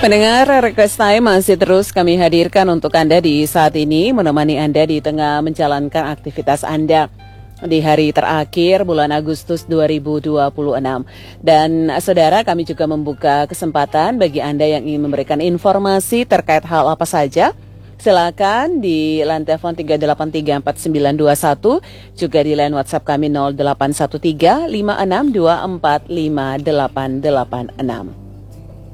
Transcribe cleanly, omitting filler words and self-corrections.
Pendengar, Request Time masih terus kami hadirkan untuk Anda di saat ini, menemani Anda di tengah menjalankan aktivitas Anda di hari terakhir bulan Agustus 2026. Dan saudara, kami juga membuka kesempatan bagi Anda yang ingin memberikan informasi terkait hal apa saja. Silakan di line telepon 3834921, juga di line WhatsApp kami 0813 5624 5886.